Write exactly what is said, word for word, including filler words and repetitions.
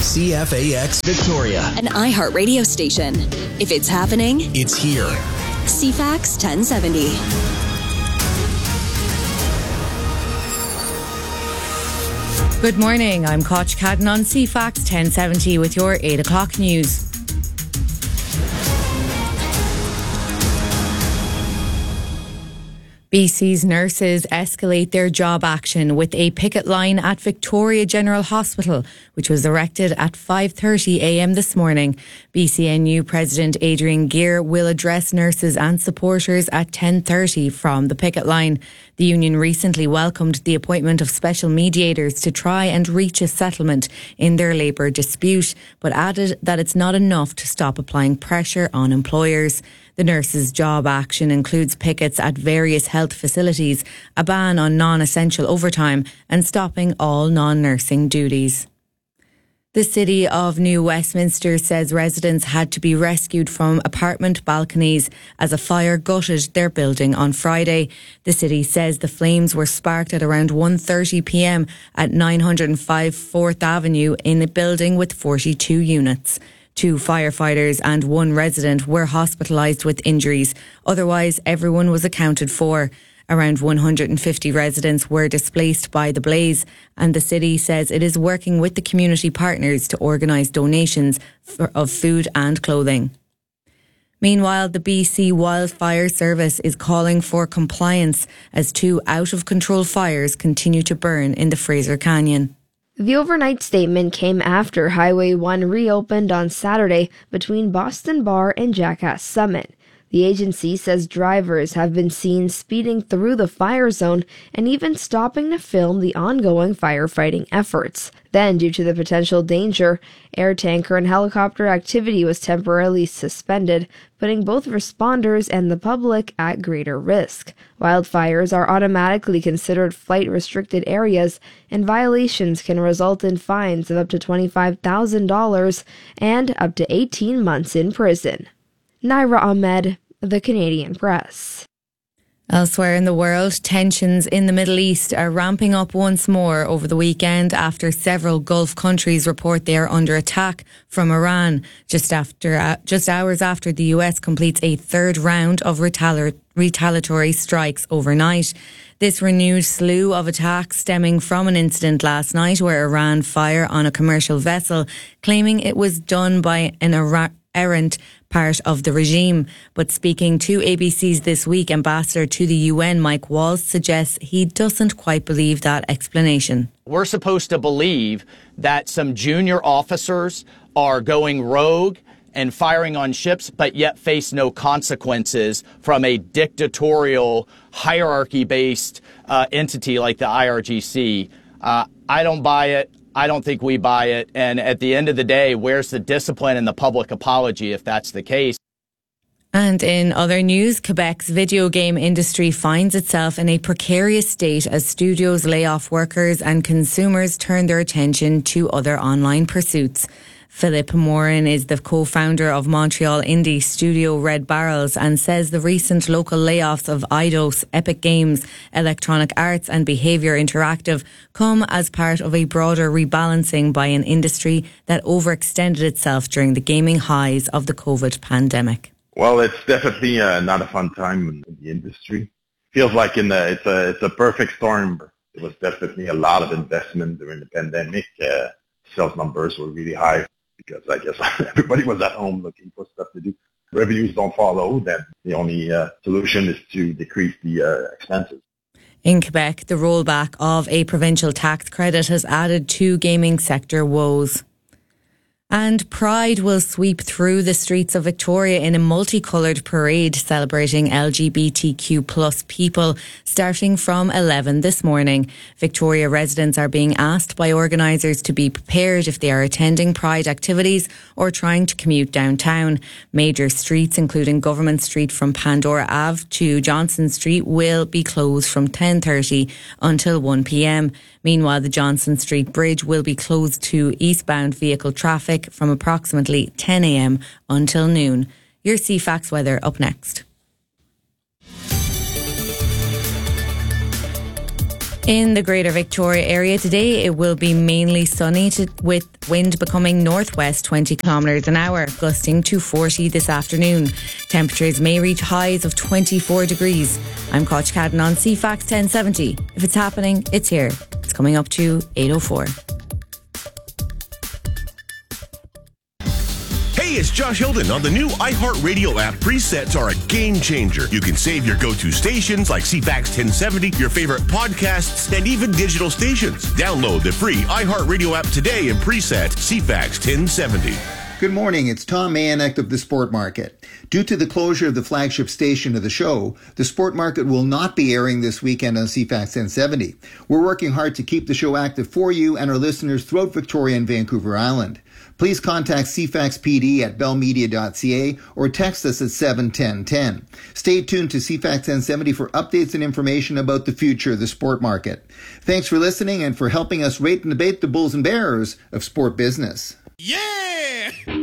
C F A X Victoria, an iHeart radio station. If it's happening, it's here. C F A X ten seventy. Good morning, I'm Koch Cadden on C F A X ten seventy with your eight o'clock news. B C's nurses escalate their job action with a picket line at Victoria General Hospital, which was erected at five thirty a m this morning. B C N U President Adrian Gear will address nurses and supporters at ten thirty from the picket line. The union recently welcomed the appointment of special mediators to try and reach a settlement in their labour dispute, but added that it's not enough to stop applying pressure on employers. The nurses' job action includes pickets at various health facilities, a ban on non-essential overtime and stopping all non-nursing duties. The City of New Westminster says residents had to be rescued from apartment balconies as a fire gutted their building on Friday. The city says the flames were sparked at around one thirty p m at nine oh five fourth Avenue in a building with forty-two units. Two firefighters and one resident were hospitalised with injuries. Otherwise, everyone was accounted for. Around one hundred fifty residents were displaced by the blaze, and the city says it is working with the community partners to organise donations for, of food and clothing. Meanwhile, the B C Wildfire Service is calling for compliance as two out-of-control fires continue to burn in the Fraser Canyon. The overnight statement came after Highway one reopened on Saturday between Boston Bar and Jackass Summit. The agency says drivers have been seen speeding through the fire zone and even stopping to film the ongoing firefighting efforts. Then, due to the potential danger, air tanker and helicopter activity was temporarily suspended, putting both responders and the public at greater risk. Wildfires are automatically considered flight-restricted areas, and violations can result in fines of up to twenty-five thousand dollars and up to eighteen months in prison. Naira Ahmed, The Canadian Press. Elsewhere in the world, tensions in the Middle East are ramping up once more over the weekend after several Gulf countries report they are under attack from Iran, just after uh, just hours after the U S completes a third round of retali- retaliatory strikes overnight. This renewed slew of attacks stemming from an incident last night where Iran fired on a commercial vessel, claiming it was done by an Iraq errant part of the regime. But speaking to A B C's This Week, Ambassador to the U N Mike Walls suggests he doesn't quite believe that explanation. We're supposed to believe that some junior officers are going rogue and firing on ships, but yet face no consequences from a dictatorial, hierarchy-based uh, entity like the I R G C. Uh, I don't buy it. I don't think we buy it. And at the end of the day, where's the discipline and the public apology if that's the case? And in other news, Quebec's video game industry finds itself in a precarious state as studios lay off workers and consumers turn their attention to other online pursuits. Philip Morin is the co-founder of Montreal indie studio Red Barrels and says the recent local layoffs of Eidos, Epic Games, Electronic Arts and Behaviour Interactive come as part of a broader rebalancing by an industry that overextended itself during the gaming highs of the COVID pandemic. Well, it's definitely uh, not a fun time in the industry. Feels like in the, it's a it's a perfect storm. It was definitely a lot of investment during the pandemic. Uh, sales numbers were really high, because I guess everybody was at home looking for stuff to do. Revenues don't follow, then the only uh, solution is to decrease the uh, expenses. In Quebec, the rollback of a provincial tax credit has added to gaming sector woes. And Pride will sweep through the streets of Victoria in a multicoloured parade celebrating L G B T Q plus people starting from eleven this morning. Victoria residents are being asked by organisers to be prepared if they are attending Pride activities or trying to commute downtown. Major streets, including Government Street from Pandora Avenue to Johnson Street, will be closed from ten thirty until one p m. Meanwhile, the Johnson Street Bridge will be closed to eastbound vehicle traffic from approximately ten a m until noon. Your C F A X weather up next. In the Greater Victoria area today, it will be mainly sunny to, with wind becoming northwest twenty kilometres an hour, gusting to forty this afternoon. Temperatures may reach highs of twenty-four degrees. I'm Koch Cadden on C FAX ten seventy. If it's happening, it's here. It's coming up to eight oh four. Hey, it's Josh Hilden. On the new iHeartRadio app, presets are a game changer. You can save your go-to stations like C FAX ten seventy, your favorite podcasts, and even digital stations. Download the free iHeartRadio app today and preset C FAX ten seventy. Good morning, it's Tom Mayanek of the Sport Market. Due to the closure of the flagship station of the show, the Sport Market will not be airing this weekend on C FAX ten seventy. We're working hard to keep the show active for you and our listeners throughout Victoria and Vancouver Island. Please contact C FAX P D at bell media dot c a or text us at seven one zero one zero. Stay tuned to C FAX ten seventy for updates and information about the future of the sport market. Thanks for listening and for helping us rate and debate the bulls and bears of sport business. Yeah!